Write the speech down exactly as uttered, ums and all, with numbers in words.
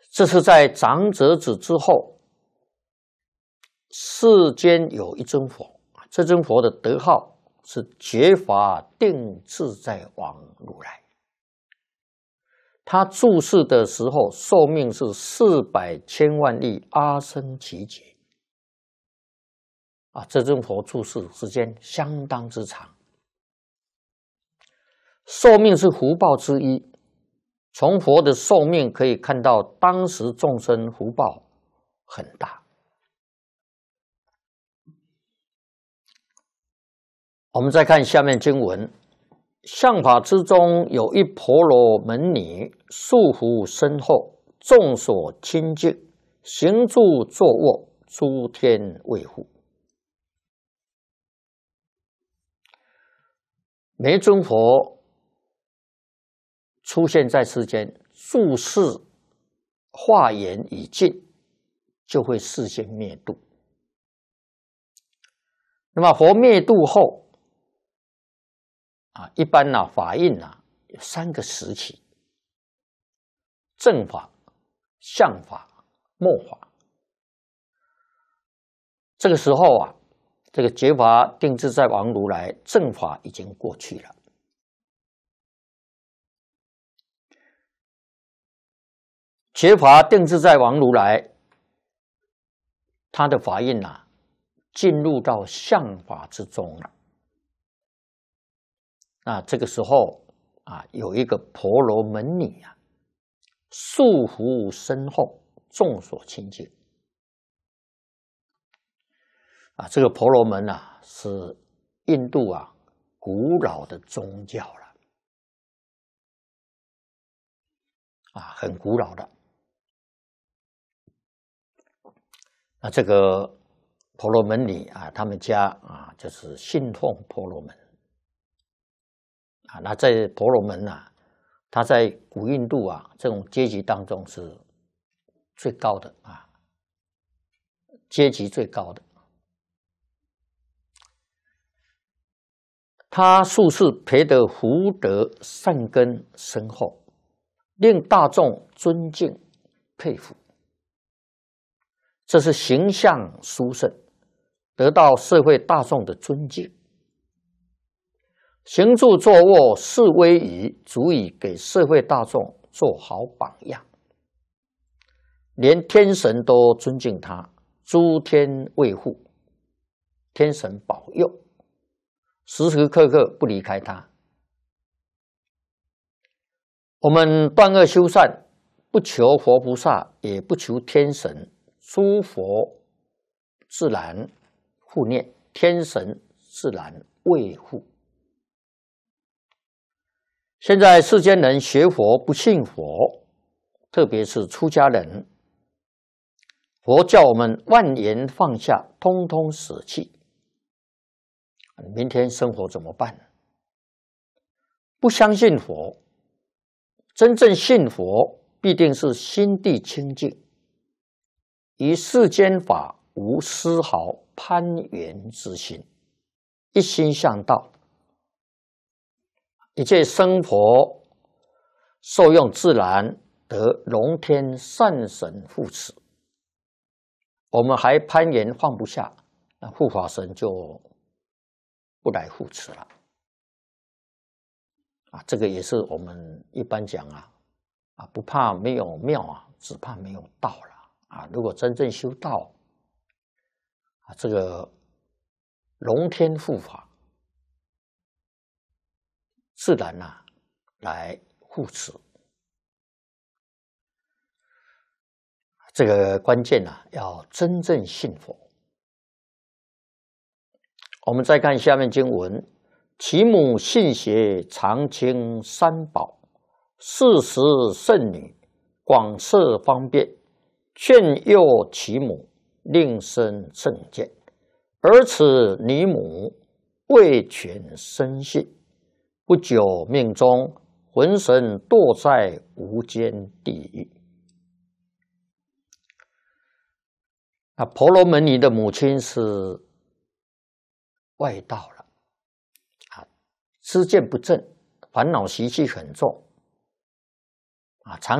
这是在长者子之后，世间有一尊佛，这尊佛的德号是觉法定自在王如来。他住世的时候，寿命是四百千万亿阿僧祇劫。啊，这尊佛住世时间相当之长，寿命是福报之一。从佛的寿命可以看到，当时众生福报很大。我们再看下面经文。相法之中有一婆罗门女，束缚身后，众所亲近，行住坐卧，诸天卫护。每尊佛出现在世间，住世化缘已尽，就会示现灭度。那么佛灭度后，啊，一般呢、啊，法印呢、啊、有三个时期：正法、相法、末法。这个时候啊，这个觉法定自在王如来正法已经过去了。觉法定自在王如来，他的法印啊，进入到相法之中了。那这个时候啊，有一个婆罗门女啊，束缚身后，众所亲近。啊，这个婆罗门啊，是印度啊古老的宗教了，啊，很古老的。那这个婆罗门女啊，他们家啊，就是信奉婆罗门。啊，那在婆罗门啊，他在古印度啊这种阶级当中是最高的啊，阶级最高的。他术士培得福德善根深厚，令大众尊敬佩服。这是形象殊胜，得到社会大众的尊敬。行住坐卧是威仪，足以给社会大众做好榜样。连天神都尊敬他，诸天卫护，天神保佑，时时刻刻不离开他。我们断恶修善，不求佛菩萨，也不求天神，诸佛自然护念，天神自然卫护。现在世间人学佛不信佛，特别是出家人，佛叫我们万缘放下，通通舍弃。明天生活怎么办？不相信佛，真正信佛，必定是心地清净，于世间法无丝毫攀缘之心，一心向道。一切生活受用自然，得龙天善神护持。我们还攀缘放不下，那护法神就不来护持了。啊，这个也是我们一般讲啊，啊不怕没有庙啊，只怕没有道了啊。如果真正修道，啊这个龙天护法。自然呐、啊，来护持。这个关键呐、啊，要真正信佛。我们再看下面经文：其母信邪，常清三宝，事实圣女，广设方便，劝诱其母，令生正见。而此女母未全生信。不久命中，浑身堕在无间地狱。那婆罗门女的母亲是外道了，啊，知见不正，烦恼习气很重，啊，常